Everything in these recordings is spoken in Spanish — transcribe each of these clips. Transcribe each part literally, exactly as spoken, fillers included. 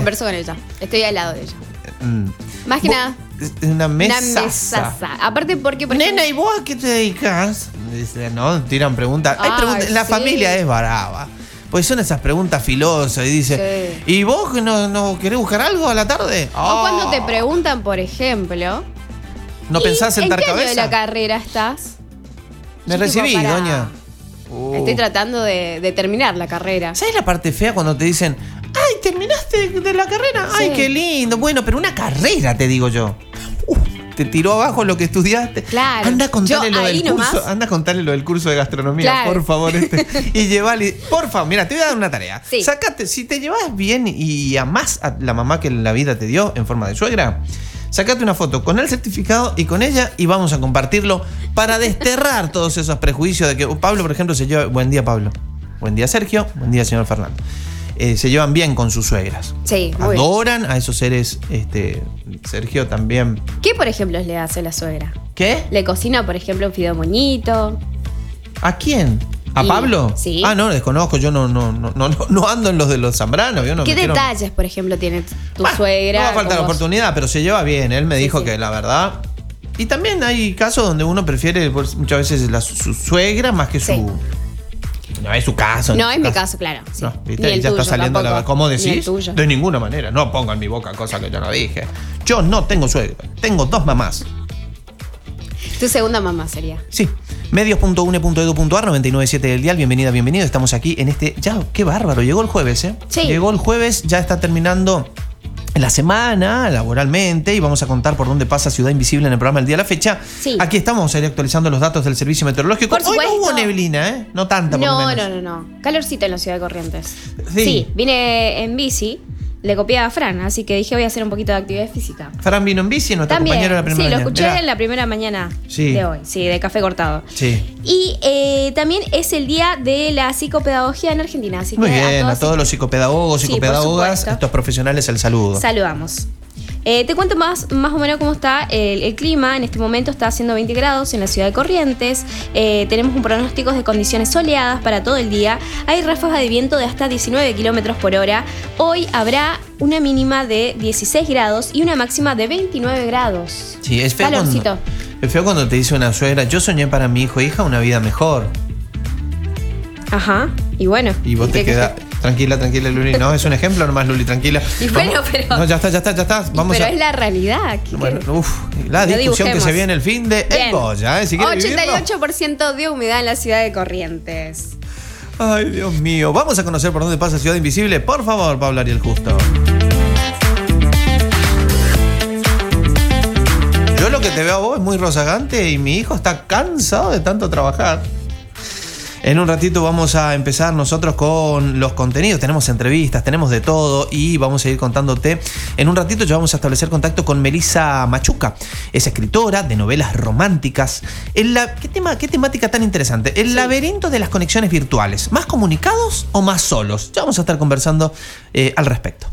Converso con ella. Estoy al lado de ella. Mm. Más que Vos- nada. Una mesaza. Una mesaza. Aparte porque... Por Nena, ejemplo, ¿y vos a qué te dedicas? Dice, no, tiran preguntas. Hay Ay, preguntas. La sí. familia es brava. Pues son esas preguntas filosas. Y dice, Sí. ¿y vos no, no querés buscar algo a la tarde? O Oh. cuando te preguntan, por ejemplo... ¿No ¿y pensás sentar ¿en qué cabeza? año de la carrera estás? Me Yo recibí, tipo, pará. doña. Uh. Estoy tratando de, de terminar la carrera. ¿Sabes la parte fea cuando te dicen, ay, terminaste de la carrera? Ay, Sí. qué lindo. Bueno, pero una carrera, te digo yo. Uh, te tiró abajo lo que estudiaste. Claro. Anda a contarle Yo lo ahí del curso. nomás. Anda a contarle lo del curso de gastronomía, Claro. por favor. Este, y llevale. Por favor, mira, te voy a dar una tarea. Sí. Sacate, si te llevas bien y amás a la mamá que la vida te dio en forma de suegra, sacate una foto con el certificado y con ella y vamos a compartirlo para desterrar todos esos prejuicios de que Pablo, por ejemplo, se lleva. Buen día, Pablo. Buen día, Sergio. Buen día, señor Fernando. Eh, se llevan bien con sus suegras. Sí, muy bien. Adoran a esos seres. Este, Sergio también. ¿Qué, por ejemplo, le hace la suegra? ¿Qué? Le cocina, por ejemplo, un fideo moñito. ¿A quién? ¿A Y- Pablo? sí. Ah, no, desconozco. Yo no, no, no, no, no ando en los de los Zambranos. Yo no ¿Qué me quiero- detalles, por ejemplo, tiene tu Bah, suegra? No va a faltar con vos? oportunidad, pero se lleva bien. Él me Sí, dijo sí. que la verdad. Y también hay casos donde uno prefiere pues, muchas veces la, su suegra más que su. Sí. No es su caso. No es mi caso, claro. Sí. No, ¿viste? Ni Ahí el ya tuyo, está saliendo la. tampoco. ¿Cómo Ni el decís? tuyo. De ninguna manera. No ponga en mi boca cosas que yo no dije. Yo no tengo suegra. Tengo dos mamás. Tu segunda mamá sería. Sí. medios punto u n e punto e d u punto a r noventa y nueve punto siete del dial. Bienvenida, bienvenido. Estamos aquí en este. Ya, qué bárbaro. Llegó el jueves, ¿eh? Sí. Llegó el jueves, ya está terminando la semana laboralmente y vamos a contar por dónde pasa Ciudad Invisible en el programa El Día de la Fecha. Sí. Aquí estamos, vamos a ir actualizando los datos del servicio meteorológico. Por Hoy no supuesto. hubo neblina, ¿eh? No tanta, por lo No, menos. no, no, no. Calorcito en la ciudad de Corrientes. Sí. Sí, vine en bici, le copié a Fran, así que dije voy a hacer un poquito de actividad física. Fran vino en bici, nuestra También, compañera de la primera sí, lo mañana. escuché Mirá. en la primera mañana Sí. de hoy, sí, de café cortado. Sí. Y eh, también es el día de la psicopedagogía en Argentina, así Muy que bien, a todos todos los psicopedagogos, Sí, por psicopedagogas, supuesto. estos profesionales, el saludo. saludamos. Eh, te cuento más, más o menos cómo está el, el clima. En este momento está haciendo veinte grados en la ciudad de Corrientes. Eh, tenemos un pronóstico de condiciones soleadas para todo el día. Hay ráfagas de viento de hasta diecinueve kilómetros por hora. Hoy habrá una mínima de dieciséis grados y una máxima de veintinueve grados. Sí, es feo, Calorcito. cuando, es feo cuando te dice una suegra, yo soñé para mi hijo e hija una vida mejor. Ajá. Y bueno. Y vos te ¿qué- quedás, tranquila, tranquila, Luli. No, es un ejemplo nomás, Luli, tranquila. Y bueno, Vamos- pero- No, ya está, ya está, ya está. Y Vamos pero a. es la realidad. ¿qué Bueno, querés? uf, la No discusión que dibujemos. se viene el fin de Bien. El Goya, ¿eh? Si quiere ochenta y vivirlo. ocho por ciento de humedad en la ciudad de Corrientes. Ay, Dios mío. Vamos a conocer por dónde pasa Ciudad Invisible. Por favor, Pablo Ariel Justo. Yo lo que te veo a vos es muy rozagante y mi hijo está cansado de tanto trabajar. En un ratito vamos a empezar nosotros con los contenidos. Tenemos entrevistas, tenemos de todo y vamos a ir contándote. En un ratito ya vamos a establecer contacto con Melissa Machuca. Es escritora de novelas románticas. El la- ¿qué, tema, ¿Qué temática tan interesante? El Sí. laberinto de las conexiones virtuales. ¿Más comunicados o más solos? Ya vamos a estar conversando eh, al respecto.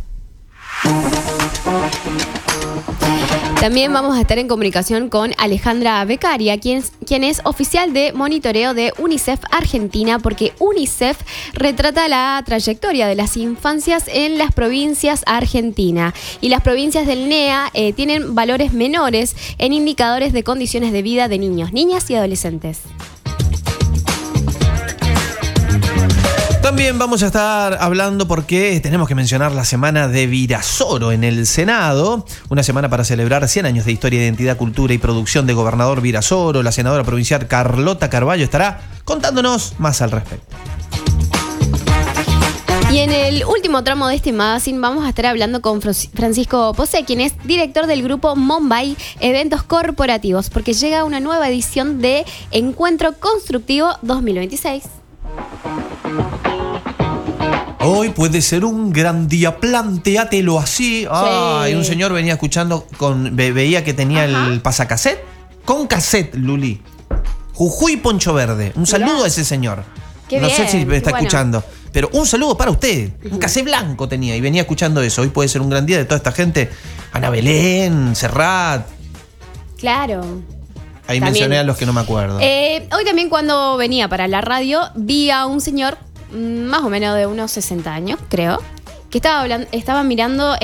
También vamos a estar en comunicación con Alejandra Beccaria, quien, es- quien es oficial de monitoreo de UNICEF Argentina, porque UNICEF retrata la trayectoria de las infancias en las provincias argentinas. Y las provincias del N E A eh, tienen valores menores en indicadores de condiciones de vida de niños, niñas y adolescentes. También vamos a estar hablando porque tenemos que mencionar la semana de Virasoro en el Senado, una semana para celebrar cien años de historia, identidad, cultura y producción de Gobernador Virasoro. La senadora provincial Carlota Carballo estará contándonos más al respecto. Y en el último tramo de este magazine vamos a estar hablando con Fros- Francisco Posé, quien es director del grupo Mumbai Eventos Corporativos, porque llega una nueva edición de Encuentro Constructivo dos mil veintiséis. Hoy puede ser un gran día, plantéatelo así. Ay, Sí. un señor venía escuchando, con, ve- veía que tenía Ajá. el pasacassette con cassette, Luli. Jujuy Poncho Verde. Un saludo Mirá. a ese señor. Qué no sé bien, si me qué está bueno. escuchando. Pero un saludo para usted. Un cassette blanco tenía y venía escuchando eso. Hoy puede ser un gran día de toda esta gente. Ana Belén, Serrat. Claro. Ahí También. mencioné a los que no me acuerdo. Eh, hoy también cuando venía para la radio vi a un señor mm, más o menos de unos sesenta años, creo, que estaba, hablan- estaba mirando